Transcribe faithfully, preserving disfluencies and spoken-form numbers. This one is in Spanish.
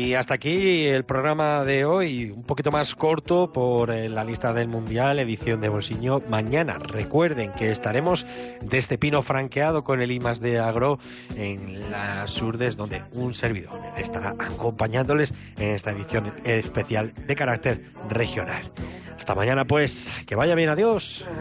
Y hasta aquí el programa de hoy, un poquito más corto por la lista del Mundial, edición de bolsillo. Mañana recuerden que estaremos desde Pino Franqueado con el I más D Agro en las Urdes, donde un servidor estará acompañándoles en esta edición especial de carácter regional. Hasta mañana pues, que vaya bien, adiós.